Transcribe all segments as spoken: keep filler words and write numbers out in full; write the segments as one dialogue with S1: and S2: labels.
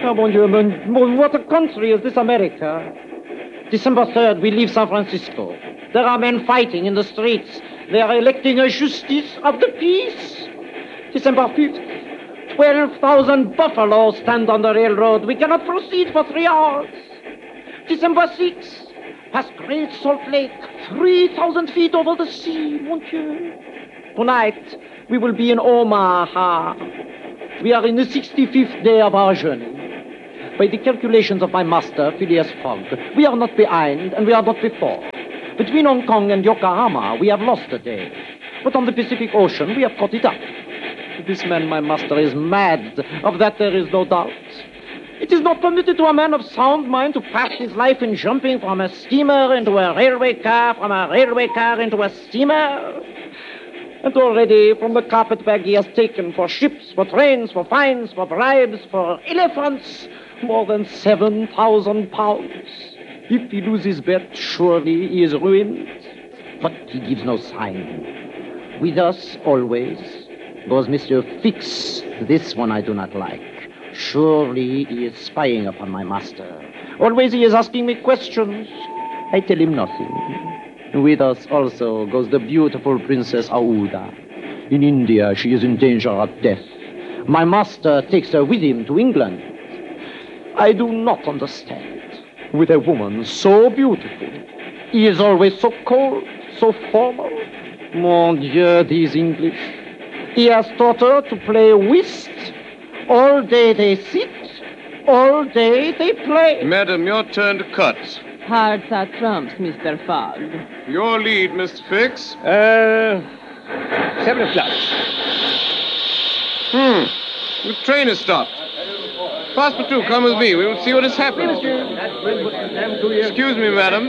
S1: Oh, mon Dieu, mon, mon, what a country is this America? December third, we leave San Francisco. There are men fighting in the streets. They are electing a justice of the peace. December fifth, twelve thousand buffaloes stand on the railroad. We cannot proceed for three hours. December sixth, past Great Salt Lake, three thousand feet over the sea, mon Dieu. Tonight, we will be in Omaha. We are in the sixty-fifth day of our journey. By the calculations of my master, Phileas Fogg, we are not behind and we are not before. Between Hong Kong and Yokohama, we have lost a day. But on the Pacific Ocean, we have caught it up. This man, my master, is mad. Of that there is no doubt. It is not permitted to a man of sound mind to pass his life in jumping from a steamer into a railway car, from a railway car into a steamer. And already, from the carpetbag he has taken for ships, for trains, for fines, for bribes, for elephants, more than seven thousand pounds. If he loses bet, surely he is ruined. But he gives no sign. With us, always, goes Monsieur Fix. This one I do not like. Surely he is spying upon my master. Always he is asking me questions. I tell him nothing. With us also goes the beautiful Princess Aouda. In India, she is in danger of death. My master takes her with him to England. I do not understand. With a woman so beautiful, he is always so cold, so formal. Mon Dieu, these English. He has taught her to play whist. All day they sit, all day they play.
S2: Madam, your turn to cut.
S3: Hearts are trumps, Mister Fogg.
S2: Your lead, Mister Fix.
S4: Uh, seven o'clock.
S2: Hmm. The train has stopped. Passepartout, come with me. We will see what has happened. Excuse me, madam.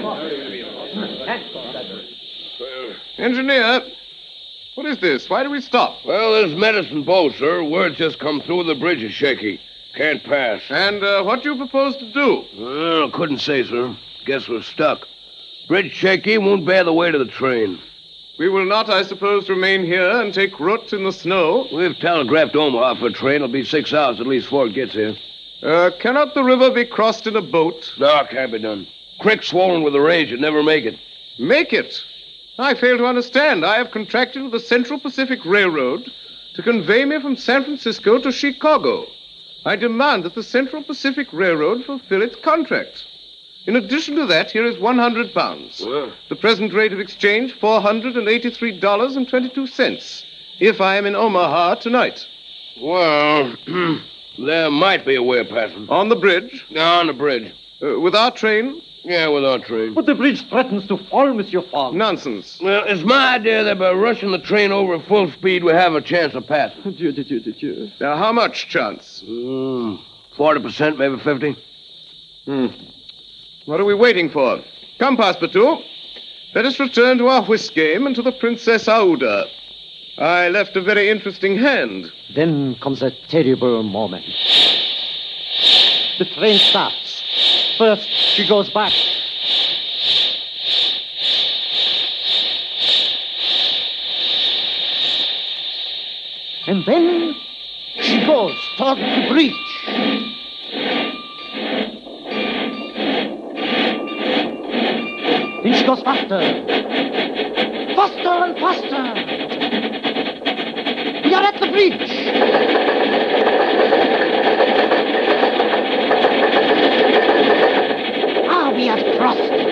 S2: Engineer, what is this? Why do we stop?
S5: Well, there's Medicine Bow, sir. Word just come through. The bridge is shaky. Can't pass.
S2: And uh, what do you propose to do?
S5: Well, couldn't say, sir. Guess we're stuck. Bridge shaky, won't bear the weight of the train.
S2: We will not, I suppose, remain here and take root in the snow.
S5: We've telegraphed Omaha for a train. It'll be six hours at least before it gets here.
S2: Uh, cannot the river be crossed in a boat?
S5: No, it can't be done. Creek swollen with the rage. You'd never make it.
S2: Make it? I fail to understand. I have contracted with the Central Pacific Railroad to convey me from San Francisco to Chicago. I demand that the Central Pacific Railroad fulfill its contract. In addition to that, here is one hundred pounds.
S5: Well.
S2: The present rate of exchange, four hundred eighty-three dollars and twenty-two cents, if I am in Omaha tonight.
S5: Well, there might be a way of passing.
S2: On the bridge?
S5: No, on the bridge.
S2: Uh, with our train?
S5: Yeah, with our train.
S1: But the bridge threatens to fall, Monsieur Fogg.
S2: Nonsense.
S5: Well, it's my idea that by rushing the train over at full speed, we have a chance of passing.
S1: Dieu, Dieu, Dieu, Dieu.
S2: Now, how much chance?
S5: Mm, forty percent, maybe fifty.
S2: Hmm. What are we waiting for? Come, Passepartout. Let us return to our whist game and to the Princess Aouda. I left a very interesting hand.
S1: Then comes a terrible moment. The train stops. First, she goes back. And then she goes toward the bridge. Then she goes faster. Faster and faster. We are at the bridge. Ah, we have crossed it.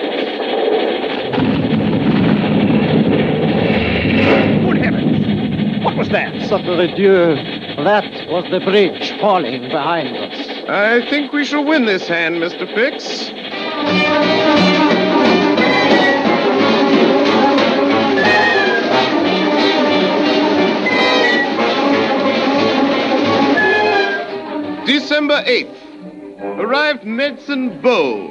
S4: Good heavens! What was that?
S1: Sacre Dieu, that was the bridge falling behind us.
S2: I think we shall win this hand, Mister Fix. December eighth, arrived Medicine Bow.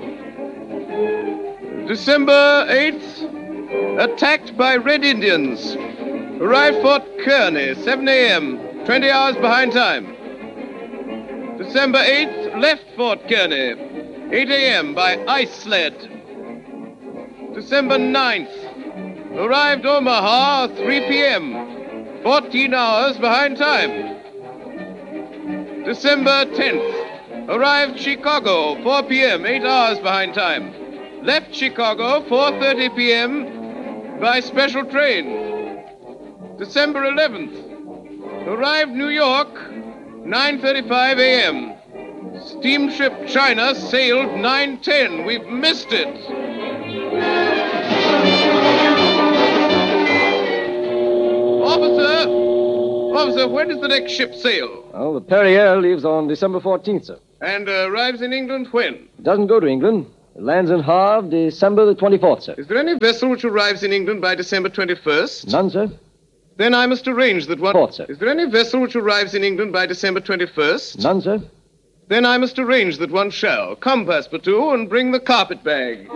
S2: December eighth, attacked by Red Indians. Arrived Fort Kearny, seven a.m., twenty hours behind time. December eighth, left Fort Kearny, eight a.m. by ice sled. December ninth, arrived Omaha, three p.m., fourteen hours behind time. December tenth, Arrived Chicago, four p.m., eight hours behind time. Left Chicago, four thirty p.m. by special train. December eleventh. Arrived New York, nine thirty-five a.m. Steamship China sailed nine ten. We've missed it. Officer! Officer, when does the next ship sail?
S6: Well, the Perrier leaves on December fourteenth, sir.
S2: And uh, arrives in England when?
S6: It doesn't go to England. It lands in Havre December the twenty-fourth, sir.
S2: Is there any vessel which arrives in England by December twenty-first?
S6: None, sir.
S2: Then I must arrange that one...
S6: Port, sir.
S2: Is there any vessel which arrives in England by December twenty-first?
S6: None, sir.
S2: Then I must arrange that one shall. Come, Passepartout, and bring the carpet bag.